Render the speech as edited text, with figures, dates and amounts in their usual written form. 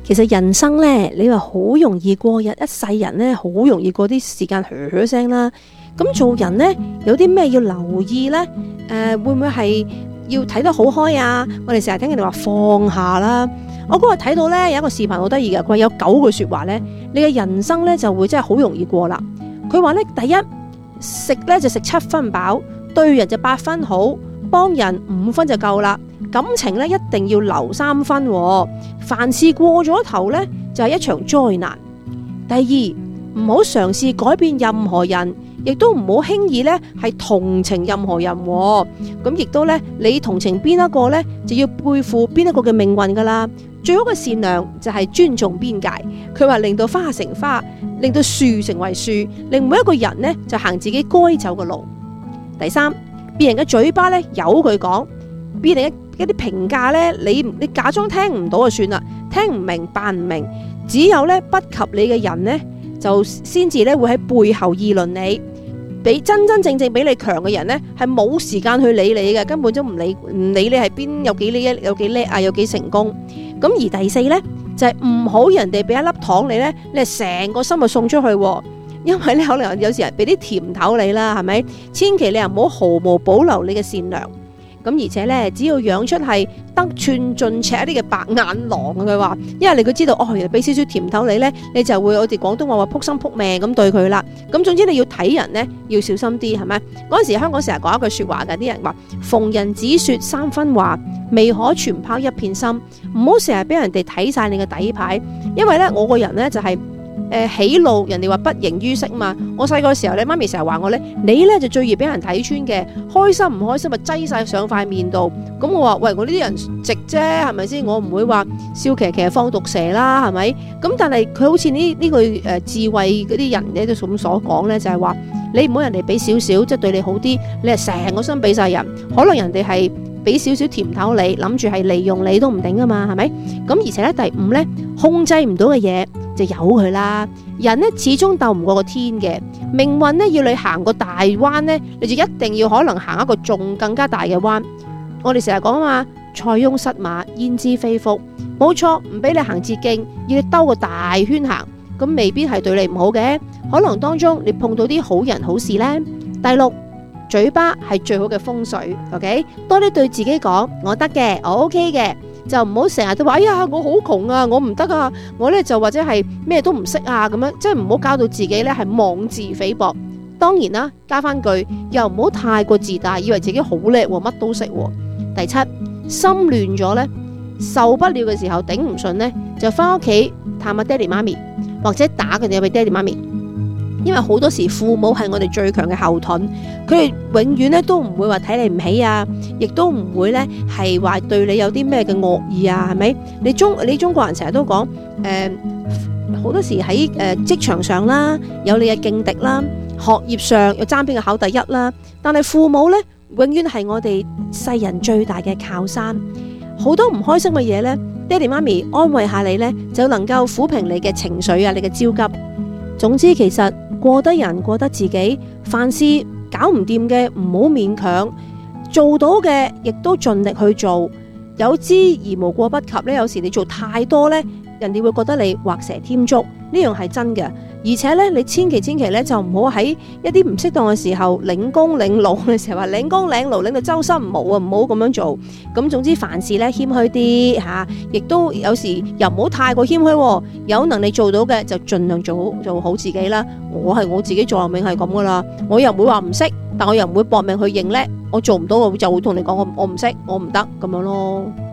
其實人生呢，你話好容易過日，一世人呢，好容易過啲時間噓聲啦。咁做人呢，有啲咩要留意呢？會唔會係要睇得好開啊？我哋成日聽人哋話放下啦。我嗰日睇到呢，有一個視頻好得意嘅，佢話有9句說話呢，你嘅人生呢就會真係好容易過啦。佢話呢，第一，食呢就食7分飽，對人就8分好，幫人5分就夠啦。感情呢一定要留3分，凡事過咗頭呢就係一場災難。第二，唔好嘗試改變任何人，亦都唔好輕易呢係同情任何人。咁亦都呢，你同情邊一個呢，就要背負邊一個嘅命運噶啦。最好嘅善良就係尊重邊界。佢話令到花成花，令到樹成為樹，令每一個人呢就行自己該走嘅路。第三，別人嘅嘴巴呢由佢講，別人一啲評價呢，你假裝聽唔到就算啦，聽唔明扮唔明，只有呢不及你嘅人呢，就先至呢會喺背後議論你。比真正比你強嘅人呢，係冇時間去理你嘅，根本都唔理你係邊有幾叻啊，有幾成功。咁而第四呢，就係唔好人哋俾一粒糖你呢，你係成個心就送出去，因為呢可能有時人俾啲甜頭你啦，係咪？千祈你又唔好毫無保留你嘅善良。咁而且呢，只要養出係得寸進尺一啲嘅白眼狼，佢話，因為佢知道哦，原來俾少少甜頭你呢，你就會我哋廣東話撲心撲命咁對佢啦。咁總之你要睇人呢，要小心啲，係咪？嗰陣時香港成日講一句說話嘅，啲人話逢人只說3分話，未可全拋一片心。唔好成日俾人哋睇晒你嘅底牌，因為呢，我個人呢就係喜怒，人哋話不形於色嘛。我細個時候咧，媽咪成日話我咧，你咧就最易俾人睇穿嘅，開心唔開心咪擠晒上塊面度。咁我話喂，我呢啲人直啫，係咪先？我唔會話笑騎騎放毒蛇啦，係咪？咁但係佢好似呢句智慧嗰啲人咧都咁所講咧，就係話你唔好人哋俾少少，即係對你好啲，你係成個心俾晒人，可能人哋係俾少少甜頭你，諗住係利用你都唔定噶嘛，係咪？咁而且咧，第5咧，控制唔到嘅嘢就由佢啦。人呢始終鬥唔過個天嘅，命運呢要你行個大彎呢，你就一定要可能行一個仲更加大嘅彎。我哋成日講啊嘛，塞翁失馬焉知非福，冇錯，唔俾你行捷徑，要你兜個大圈行，咁未必係對你唔好嘅，可能當中你碰到啲好人好事呢。第6，嘴巴係最好嘅風水 ，OK， 多啲對自己講，我得嘅，我 OK 嘅。就唔好成日都話，哎呀，我好窮啊，我唔得啊，我呢就或者係咩都唔識啊，咁樣，即係唔好搞到自己呢係妄自菲薄。當然啦，加翻句，又唔好太過自大，以為自己好叻，乜都識。第7，心亂咗呢，受不了嘅時候，頂唔順呢，就翻屋企探下爹哋媽咪，或者打佢哋俾爹哋媽咪。因為好多時父母係我哋最強嘅後盾，佢哋永遠咧都唔會話睇你唔起啊，亦都唔會咧係話對你有啲咩嘅惡意啊，係咪？你中國人成日都講，好多時喺職場上啦，有你嘅勁敵啦，學業上又爭邊個考第一啦，但係父母咧永遠係我哋世人最大嘅靠山。好多唔開心嘅嘢咧，爹哋媽咪安慰下你咧，就能夠撫平你嘅情緒啊，你嘅焦急。總之其實過得人過得自己，凡事搞唔掂嘅唔好勉強，做到嘅亦都盡力去做。有之而無過不及咧，有時你做太多咧，人哋會覺得你畫蛇添足，呢樣係真嘅。而且咧，你千祈咧就唔好喺一啲唔適當嘅時候領功領勞，你成日話領功領勞領到周身唔好啊，唔好咁樣做。咁總之凡事咧謙虛啲吓，亦都有時又唔好太過謙虛，有能力做到嘅就盡量做好自己啦。我係我自己座右銘係咁噶啦，我又唔會話唔識，但我又唔會搏命去認叻。我做唔到，我就會同你講我唔識，我唔得咁樣咯。